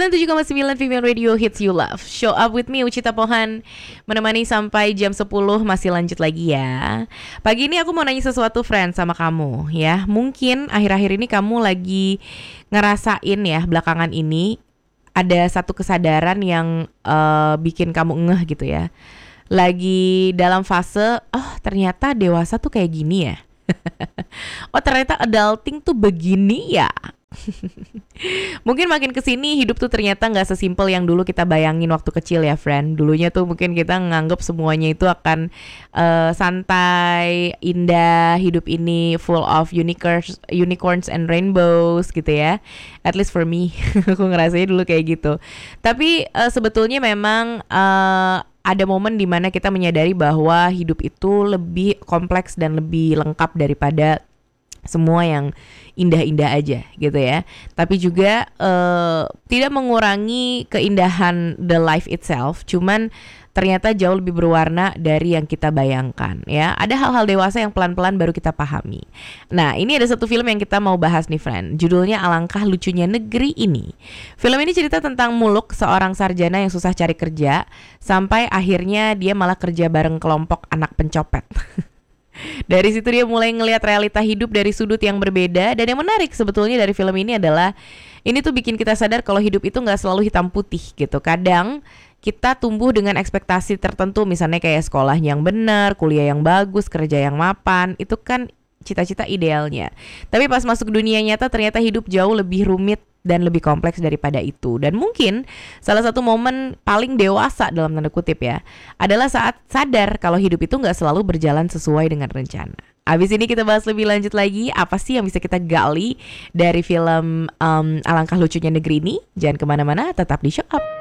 97,9 Female Radio Hits You Love. Show up with me Ucita Pohan, menemani sampai jam 10. Masih lanjut lagi ya. Pagi ini aku mau nanya sesuatu friend sama kamu ya. Mungkin akhir-akhir ini kamu lagi ngerasain ya, belakangan ini ada satu kesadaran yang bikin kamu ngeh gitu ya. Lagi dalam fase, oh ternyata dewasa tuh kayak gini ya. Oh ternyata adulting tuh begini ya. Mungkin makin kesini hidup tuh ternyata gak sesimpel yang dulu kita bayangin waktu kecil ya friend. Dulunya tuh mungkin kita nganggep semuanya itu akan santai, indah. Hidup ini full of unicorns and rainbows gitu ya. At least for me. Aku ngerasanya dulu kayak gitu. Tapi sebetulnya memang ada momen dimana kita menyadari bahwa hidup itu lebih kompleks dan lebih lengkap daripada semua yang indah-indah aja gitu ya. Tapi juga tidak mengurangi keindahan the life itself, cuman ternyata jauh lebih berwarna dari yang kita bayangkan ya. Ada hal-hal dewasa yang pelan-pelan baru kita pahami. Nah, ini ada satu film yang kita mau bahas nih friend. Judulnya Alangkah Lucunya Negeri Ini. Film ini cerita tentang Muluk, seorang sarjana yang susah cari kerja, sampai akhirnya dia malah kerja bareng kelompok anak pencopet. Dari situ dia mulai ngelihat realita hidup dari sudut yang berbeda. Dan yang menarik sebetulnya dari film ini adalah ini tuh bikin kita sadar kalau hidup itu gak selalu hitam putih gitu. Kadang kita tumbuh dengan ekspektasi tertentu, misalnya kayak sekolah yang benar, kuliah yang bagus, kerja yang mapan. Itu kan cita-cita idealnya. Tapi pas masuk dunia nyata ternyata hidup jauh lebih rumit dan lebih kompleks daripada itu. Dan mungkin salah satu momen paling dewasa dalam tanda kutip ya adalah saat sadar kalau hidup itu gak selalu berjalan sesuai dengan rencana. Abis ini kita bahas lebih lanjut lagi apa sih yang bisa kita gali dari film Alangkah Lucunya Negeri Ini. Jangan kemana-mana, tetap di Show Up.